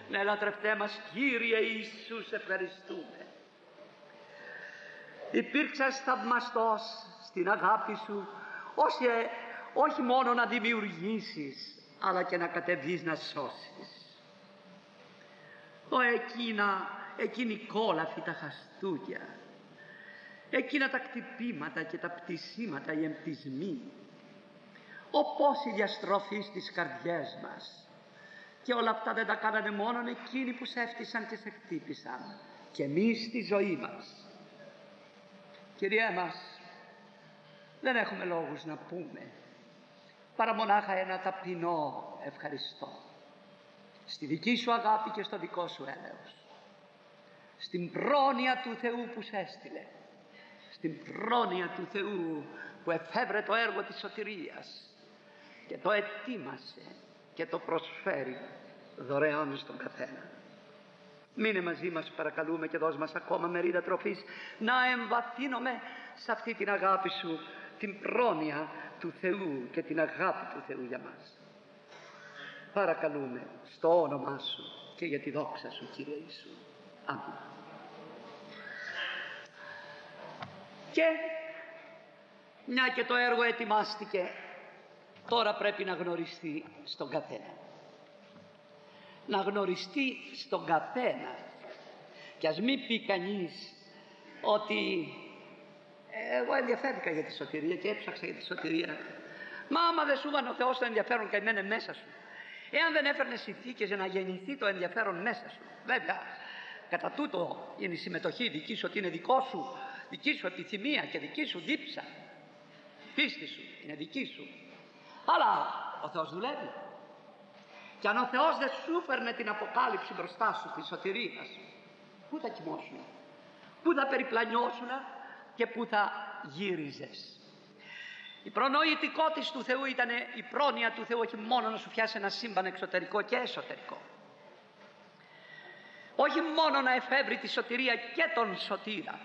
Ναι, λατρευτέ μας Κύριε Ιησού, σε ευχαριστούμε. Υπήρξες θαυμαστός στην αγάπη Σου, όχι μόνο να δημιουργήσεις, αλλά και να κατεβείς να σώσεις. Εκείνη η κόλαφη τα χαστούκια, εκείνα τα κτυπήματα και τα πτυσίματα, οι εμπτυσμοί, όπως η διαστροφή στις καρδιές μας. Και όλα αυτά δεν τα κάνανε μόνον εκείνοι που σε έφτισαν και σε χτύπησαν, και εμείς στη ζωή μας. Κυριέ μας, δεν έχουμε λόγους να πούμε, παρά μονάχα ένα ταπεινό ευχαριστώ στη δική Σου αγάπη και στο δικό Σου έλεος, στην πρόνοια του Θεού που σε έστειλε, στην πρόνοια του Θεού που εφεύρε το έργο της σωτηρίας και το ετοίμασε και το προσφέρει δωρεάν στον καθένα. Μείνε μαζί μας παρακαλούμε και δώσ' μας ακόμα μερίδα τροφής να εμβαθύνουμε σε αυτή την αγάπη Σου, την πρόνοια του Θεού και την αγάπη του Θεού για μας. Παρακαλούμε στο όνομά Σου και για τη δόξα Σου, Κύριε Ιησού. Αμήν. Και μια και το έργο ετοιμάστηκε, τώρα πρέπει να γνωριστεί στον καθένα. Να γνωριστεί στον καθένα. Και ας μην πει κανείς ότι εγώ ενδιαφέρθηκα για τη σωτηρία και έψαξα για τη σωτηρία. Μα άμα δεν σου έβανε ο Θεός το ενδιαφέρον καημένε μέσα σου, εάν δεν έφερνε συνθήκες για να γεννηθεί το ενδιαφέρον μέσα σου, βέβαια κατά τούτο είναι η συμμετοχή δική σου, ότι είναι δικό σου, δική σου επιθυμία και δική σου δίψα, πίστη σου είναι δική σου, αλλά ο Θεός δουλεύει. Και αν ο Θεός δεν σου φέρνε την αποκάλυψη μπροστά σου της σωτηρίας, πού θα κοιμώσουν, πού θα περιπλανιώσουν και πού θα γύριζες. Η προνοητικότης του Θεού ήταν η πρόνοια του Θεού, όχι μόνο να σου φτιάσει ένα σύμπαν εξωτερικό και εσωτερικό, όχι μόνο να εφεύρει τη σωτηρία και τον σωτήρα,